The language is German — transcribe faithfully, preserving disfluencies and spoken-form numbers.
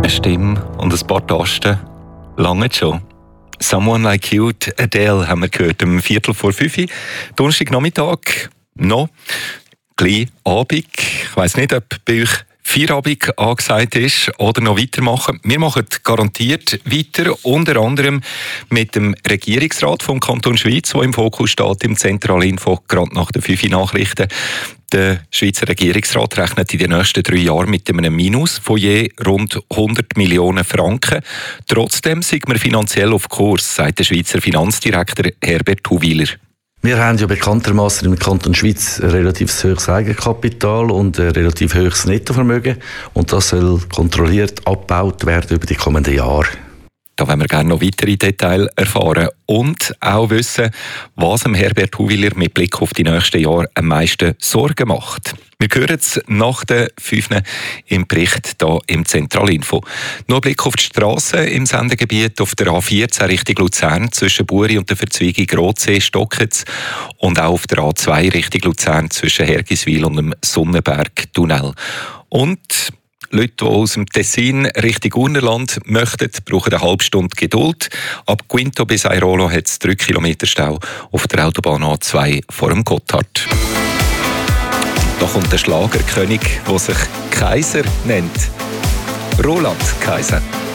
Eine Stimme und ein paar Tasten. Lange schon. «Someone Like You», Adele, haben wir gehört, um Viertel vor fünf. Donnerstagnachmittag, noch. Gleich Abend. Ich weiss nicht, ob bei euch Feierabend angesagt ist oder noch weitermachen. Wir machen garantiert weiter, unter anderem mit dem Regierungsrat vom Kanton Schwyz, der im Fokus steht, im Zentralinfo, gerade nach den fünf Nachrichten. Der Schweizer Regierungsrat rechnet in den nächsten drei Jahren mit einem Minus von je rund hundert Millionen Franken. Trotzdem sind wir finanziell auf Kurs, sagt der Schweizer Finanzdirektor Herbert Huwiler. Wir haben ja bekanntermaßen im Kanton Schwyz ein relativ hohes Eigenkapital und ein relativ hohes Nettovermögen. Und das soll kontrolliert abgebaut werden über die kommenden Jahre. Da wollen wir gerne noch weitere Details erfahren und auch wissen, was dem Herbert Huwiler mit Blick auf die nächsten Jahre am meisten Sorgen macht. Wir hören es nach den fünf im Bericht hier im Zentralinfo. Noch ein Blick auf die Strasse im Sendegebiet auf der A vierzehn Richtung Luzern zwischen Buri und der Verzweigung Rotsee Stockitz und auch auf der A zwei Richtung Luzern zwischen Hergiswil und dem Sonnenberg-Tunnel. Und Leute, die aus dem Tessin Richtung Urnerland möchten, brauchen eine halbe Stunde Geduld. Ab Quinto bis Airolo hat es drei Kilometer Stau auf der Autobahn A zwei vor dem Gotthard. Da kommt der Schlagerkönig, der sich Kaiser nennt. Roland Kaiser.